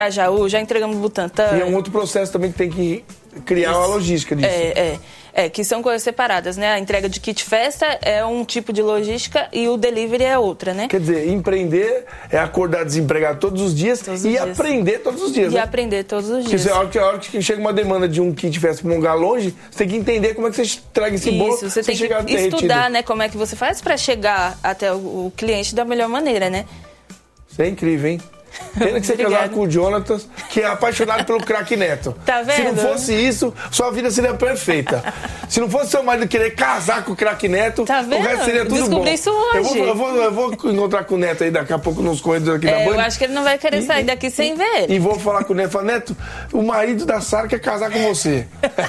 Jaú, já entregamos no Butantã. E é um outro processo também que tem que criar uma logística disso. Que são coisas separadas, né? A entrega de kit festa é um tipo de logística e o delivery é outra, né? Quer dizer, empreender é acordar desempregado todos os dias aprender todos os dias, E aprender todos os dias. Porque a hora que chega uma demanda de um kit festa para um lugar longe, você tem que entender como é que você traga esse bolo. Isso, você tem que estudar, né? Como é que você faz para chegar até o cliente da melhor maneira, né? Isso é incrível, hein? Pena que você casar com o Jonatas, que é apaixonado pelo craque Neto. Tá vendo? Se não fosse isso, sua vida seria perfeita. Se não fosse seu marido querer casar com o craque Neto, tá vendo? O resto seria tudo Descobri bom. Isso hoje. Eu vou encontrar com o Neto aí daqui a pouco nos corredores aqui da Band. Eu acho que ele não vai querer sair daqui sem ver ele. E vou falar com o Neto. Falar, Neto, o marido da Sara quer casar com você.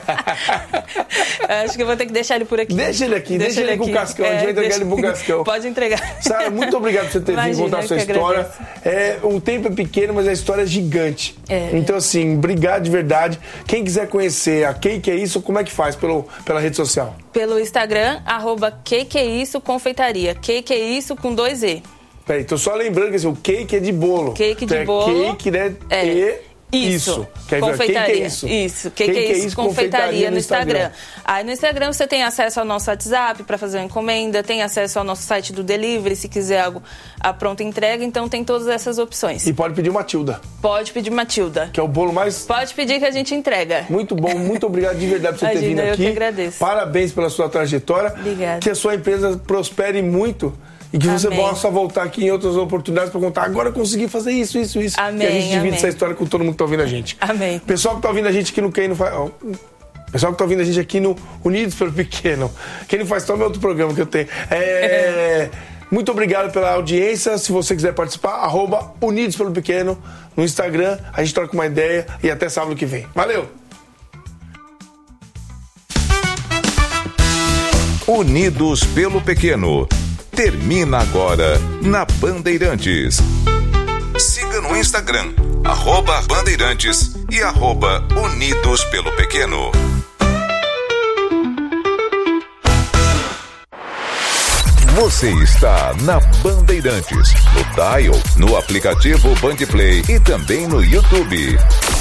Acho que eu vou ter que deixar ele por aqui. Deixa ele aqui, deixa ele com o Cascão. A gente vai entregar ele pro Cascão. Pode entregar. Sara, muito obrigado por você ter vindo contar a sua história. O tempo é pequeno, mas a história é gigante. Então, assim, obrigado de verdade. Quem quiser conhecer a Que É Isso, como é que faz pela rede social? Pelo Instagram, @Que Confeitaria. Que É Isso com 2 E. Peraí, tô só lembrando que assim, o cake é de bolo. Cake de bolo. Cake, né? Isso. Confeitaria. Isso. Que é isso? Confeitaria no Instagram. Aí no Instagram você tem acesso ao nosso WhatsApp para fazer uma encomenda, tem acesso ao nosso site do delivery, se quiser algo à pronta entrega, então tem todas essas opções. E pode pedir Matilda. Pode pedir Matilda. Que é o bolo mais... Pode pedir que a gente entrega. Muito bom, muito obrigado de verdade por você ter vindo aqui. Eu que agradeço. Parabéns pela sua trajetória. Obrigada. Que a sua empresa prospere muito. E que você possa voltar aqui em outras oportunidades para contar. Agora eu consegui fazer isso. Amém, e a gente divide essa história com todo mundo que está ouvindo a gente. Amém. Pessoal que está ouvindo a gente aqui no Quem Não Faz... Pessoal que está ouvindo a gente aqui no Unidos pelo Pequeno. Quem Não Faz Toma é outro programa que eu tenho. Muito obrigado pela audiência. Se você quiser participar, @Unidos pelo Pequeno no Instagram. A gente troca uma ideia e até sábado que vem. Valeu! Unidos pelo Pequeno. Termina agora na Bandeirantes. Siga no Instagram, @Bandeirantes e @Unidos pelo Pequeno. Você está na Bandeirantes, no dial, no aplicativo Bandplay e também no YouTube.